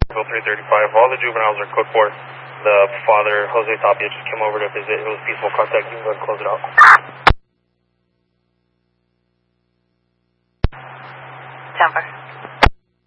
Bill 335. All the juveniles are code for. The father, Jose Tapia, just came over to visit. It was peaceful contact. You can go ahead and close it out. Temper.